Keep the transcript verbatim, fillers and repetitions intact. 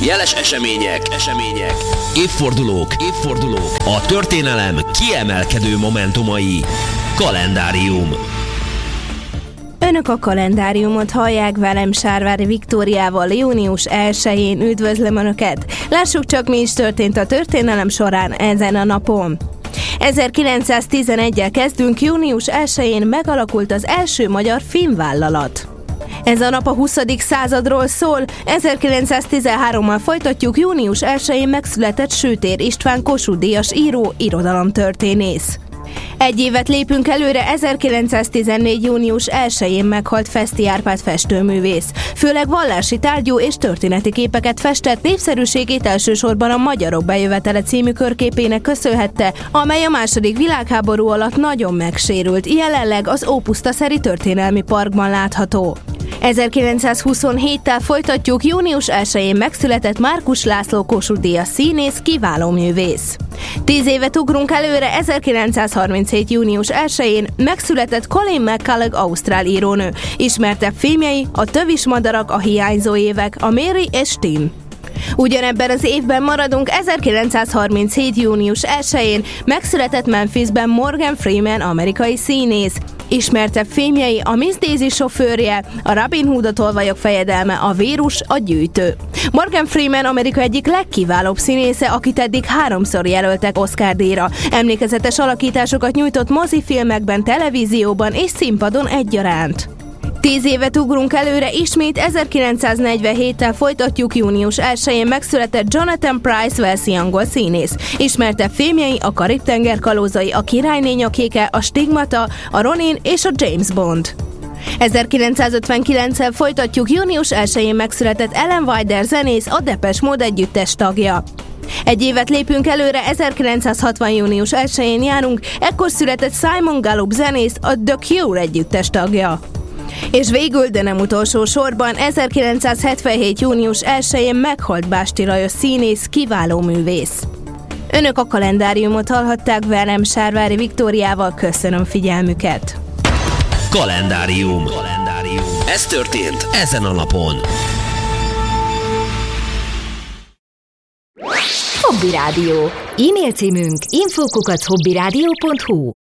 Jeles események, események, évfordulók, évfordulók, a történelem kiemelkedő momentumai. Kalendárium. Önök a kalendáriumot hallják, velem Sárvári Viktóriával június elsején. Üdvözlöm Önöket! Lássuk csak, mi is történt a történelem során ezen a napon. ezerkilencszáztizenegyel kezdünk, június elsején megalakult az első magyar filmvállalat. Ez a nap a huszadik századról szól, ezerkilencszáztizenhárommal folytatjuk, június elsején megszületett Sőtér István Kossuth-díjas író, irodalomtörténész. Egy évet lépünk előre, ezerkilencszáztizennégy. június elsején meghalt Feszti Árpád festőművész. Főleg vallási tárgyú és történeti képeket festett, népszerűségét elsősorban a Magyarok bejövetele című körképének köszönhette, amely a második világháború alatt nagyon megsérült, jelenleg az Ópusztaszeri Történelmi Parkban látható. ezerkilencszázhuszonhéttel folytatjuk, június elsején megszületett Márkus László Kossuth-díjas színész, kiváló művész. Tíz évet ugrunk előre, ezerkilencszázharminchét. június elsején megszületett Colleen McCulloch ausztrál írónő. Ismertebb filmjei a Tövis madarak, a hiányzó évek, a Mary és Tim. Ugyanebben az évben maradunk, ezerkilencszázharminchét. június elsején megszületett Memphisben Morgan Freeman amerikai színész. Ismertebb filmjei a Miss Daisy sofőrje, a Robin Hood, a tolvajok fejedelme, a Vírus, a gyűjtő. Morgan Freeman Amerika egyik legkiválóbb színésze, akit eddig háromszor jelöltek Oscar-díjra. Emlékezetes alakításokat nyújtott mozifilmekben, televízióban és színpadon egyaránt. Tíz évet ugrunk előre, ismét ezerkilencszáznegyvenhéttel folytatjuk, június elsején megszületett Jonathan Pryce walesi angol színész. Ismertebb filmjei a Karib-tenger kalózai, a Királyné nyakéke, a Stigmata, a Ronin és a James Bond. ezerkilencszázötvenkilenccel folytatjuk, június elsején megszületett Alan Wilder zenész, a Depeche Mode együttes tagja. Egy évet lépünk előre, ezerkilencszázhatvan. június elsején járunk, ekkor született Simon Gallup zenész, a The Cure együttes tagja. És végül, de nem utolsó sorban, ezerkilencszázhetvenhét. június elsején meghalt Básti Lajos színész, kiváló művész. Önök a kalendáriumot hallhatták, velem Sárvári Viktóriával, köszönöm figyelmüket. Kalendárium. Kalendárium. Ez történt ezen a napon. Hobby Rádió. E-mail címünk info kukac hobbyradio pont hu.